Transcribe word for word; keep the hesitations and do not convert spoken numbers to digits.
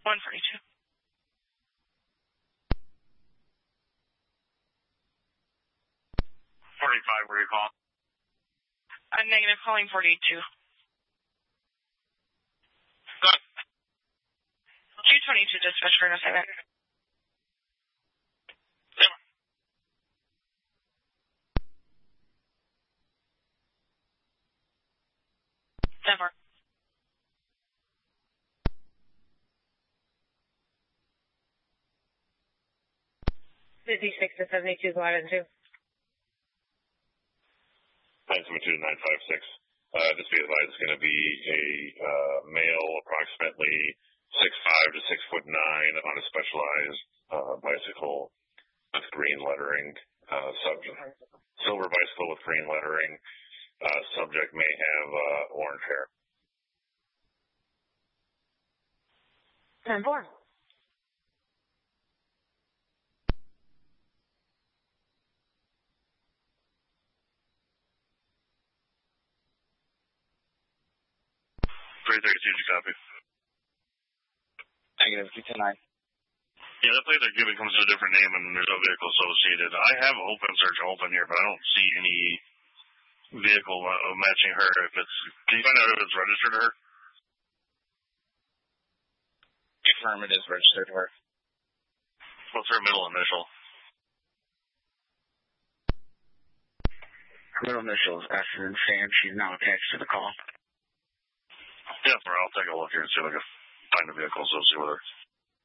one forty-two. forty-five, where you calling? Uh, negative, calling forty-two. Good. two twenty-two, dispatch for an assignment. Seven. Never. fifty-six to seventy-two, go ahead and two. nine seven two to nine five six. Uh, just be advised, it's going to be a uh, male, approximately six five to six foot nine, on a specialized uh, bicycle with green lettering. Uh, subject, silver bicycle with green lettering. Uh, subject may have uh, orange hair. ten four. three thirty-two, did you copy? Negative, two ten nine. Yeah, that plate they're giving comes with a different name and there's no vehicle associated. I have open search open here, but I don't see any vehicle uh, matching her. If it's, can you find out if it's registered to her? Confirm it is registered to her. What's her middle initial? Her middle initial is S and Sam. She's now attached to the call. Yeah, I'll take a look here and see if I can find a vehicle associated with her.